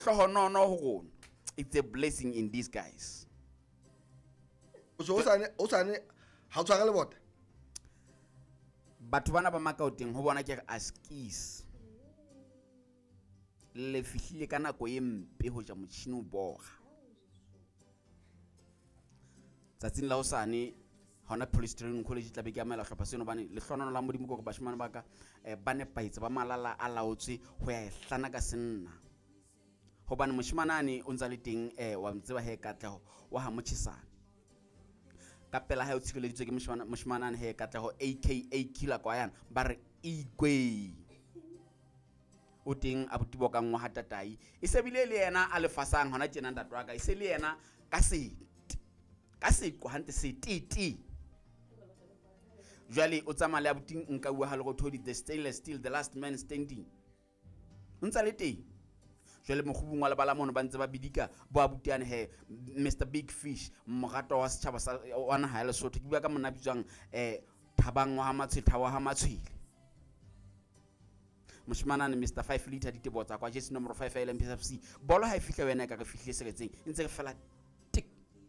It's a blessing in disguise. So o sane ha o tshware le bota. Batho bana ba Makauteng ho bona ke re askis. Le fihlile ka nako e mpe ho ja motšhini o boga. Tsatsing la hosane hona Polystyrene College tla be ke amela hlopha seno bane le hlonono la modimo go bashimane ba ka ba nepaitse ba malala a laotswe ho ya hlana ka senna. Hobane moshimane o ntse le teng wa mtseba he Katleho wa ha motšhisana. Ka pela ha o tshireleditswe ke moshimane he Katleho aka Killer Kwayana ba re Igwe. O teng abuti bo ka ngwa ha tatai e se bile le yena a lefasang hona tjena ntate wa ka e se le yena ka se go hante se titi. Jwale o tsamaya le abuti nka bua ha le go thodi the stainless steel the last man standing. Ntsa le teng. Jwale mogubung wa le bala mono ba ntse ba bidika bo abutiane he Mr Big Fish mogato wa setšhaba sa ona ha le Sotho ke bua ka mona bitswang Thabang wa ha Matshwetha wa ha Matshwele. Moshmanane Mr 5 liter ditebo tsa kwa jersey number 5 ya LMPFC bolo ha e fihla wena ka re fihlile seretseng ntse re fela tik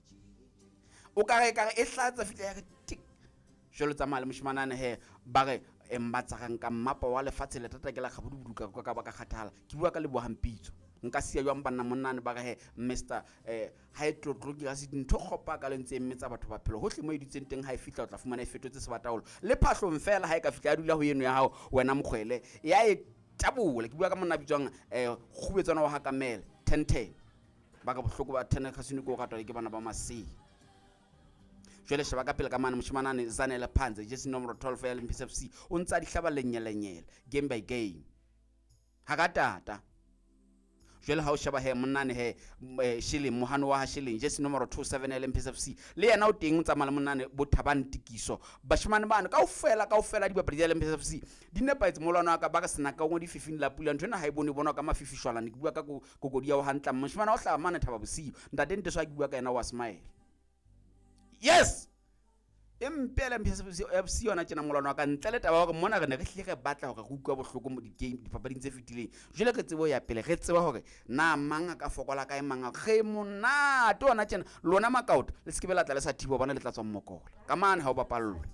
o ka re e hlatsa fihla ya tik jolo tsa male moshmanane he ba re embatsa ka mapa wa lefatshe le tata ke la kgabodubuduka ka ba ka kgathala ke bua ka le bohampitso nka sia jwa mbanna monnane ba he Mr hydrochloric acid ntho khopa ka lentse emmetsa batho ba phelo hohle mo editseng teng ha e fihla o tla fumana e fetotse sebataulo le phahlong fela ha e ka fihla ya dula ho yeno ya hao wena mogwele ya e tabole ke bua ka monna bitswang khubetsana wa ha kamele 1010 ba ka bohloko ba 10 khasini ko ratwa ke bana ba masi jwale sheba ka pele ka mane moshmanane Zanele Phanze jersey number 12 ya LMPFC o ntsa di hlaba lenyelenyele game by game ha ka tata jwale ha o sheba he monnane he Shilling mohano wa ha Shilling jersey number 27 ya LMPFC le yena o teng tsa mala monnane bo Thabang Tikiso bashimane bana kaofela di bapadi ya LMPFC di nepaitse molwana wa ka ba ka sena ka ngodi 15 la pula ntwe na ha e bone bona ka mafifishwala ne ke bua ka kokodi ya ho hantla moshimane o hla mane Thaba Bosiyo ntate nte so ke bua ka yena wa Smile. Yes empela MPFC yona tjena molwana wa ka ntle le taba hore mona re ne re hle re batla hore re utlwa bohloko mo di game dipapading tse fetileng jwale ke tsebo ya pele re tseba hore na manga ka fokola ka emanga ge mona tona tjena lona Makauta le skebe la tla le sa thibo bona le tla tswa mmokola ka mane ha o bapallo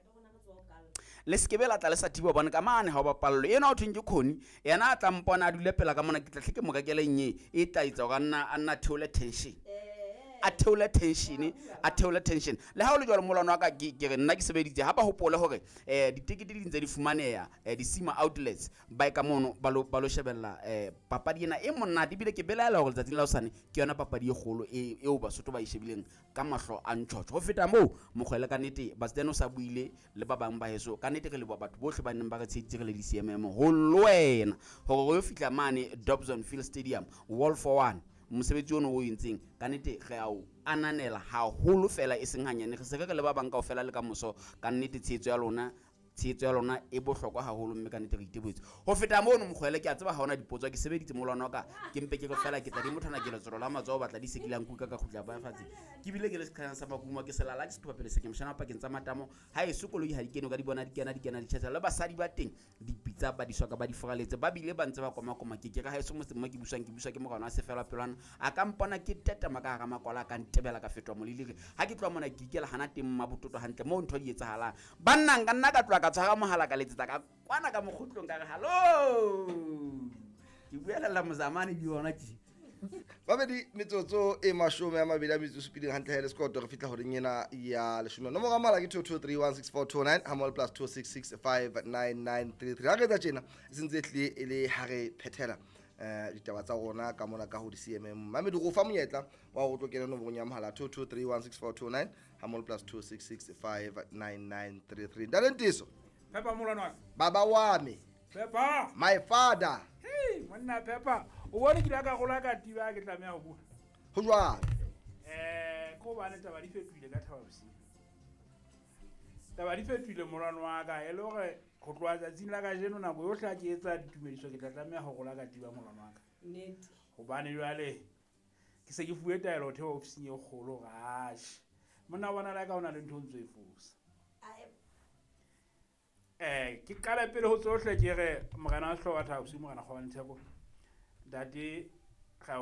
le skebe la tla le sa thibo bona ka mane ha o bapallo yena o thweng ke khoni yena a tla mpona a dule pela ka mona ke tla hleke mo ka keleng ye e tla itsa hore nna theole tension a theola tension le ha o le jwalo molwana wa ka ke re nna ke sebeditse ha ba hopole hore ditikete di ntse di fumaneha di sima outlets ba ka mono ba lo shebella papadi ena e monna di bile ke belaela hore tsatsing la hosane ke yona papadi e kgolo eo Basotho ba ishebileng ka mahlo a ntshotho ho feta moo mogwele ka nete ba tsena o sa buile le ba bang ba heso ka nete re le batho bohle ba neng ba re tsheditse re le di CMM ho lwena hore go fihla mane Dobson Field Stadium wall for one mosebetsi ono o intseng ka nete ge a o ananela haholo fela e seng hanyane re se re le ba bang kaofela le ka moso ka nete tshetso ya lona e bohlokwa haholo mme ka nete re itebetse ho feta mono mogwele ke a tseba ha ona dipotso ke sebeditse molwana ka ke mpe ke go fela ke tla di mothana ke letsoro la matso batla di sekilang kuka ka khutla ba fatse ke bile ke le sekgana sa bakuma ke selala ke sethopa pele se ke mshana pa ke ntsa matamo ha e sokoloi ha di kene ka di bona di kena di tshetsela le basadi ba teng di pitsa ba di soka ba di foraletse ba bile ba ntse ba koma ke ka ha e so mo ke buswa ke mo kana se fela pelwana a ka mpona ke teta maka ga makola ka ntebela ka fetwa molilire ha ke tloa mona ke ikela hana teng mabototo hantle mo ntho di etsahalang banna ka nna ka tloa ka tshwara mohala ka letsetsa ka kwana ka mokhutlong ka re hallo ke buela la mozamane di bona ke babedi metsotso e mashome a mabedi a metso speeding hantle hele skoto re fitla hore nyena ya leshome no mo ga mala ke 22316429 hamol plus 26659933 ha re tsa tjena sentse hle ele ha re phethela ditaba tsa rona ka mona ka ho di CMM mamedi go fa monyetla wa go tlokela no bonya mohala 22316429 hamol plus 26659933 dalentiso Pepa molwana baba wa me Pepa my father hey monna Pepa o bone ke la ka gola ka tiba ke tlameha go bua ho jwa ko ba ne taba di fetile ka Thaba Bosiyo taba di fetile molwana wa ka e le gore go tloa tsatsing la ka jeno nako yohle a ke etsa ditumediso ke tla tlameha go gola ka tiba molwana wa ka nnete go bane jwale ke se ke fuwe taelo theo ofising e kgolo gash monna bona la ka ona le ntho ntse e fosa ke qala pele ho tsohle ke re mogana wa hlowa Thaba Bosiyo mogana kgwa Ntheko date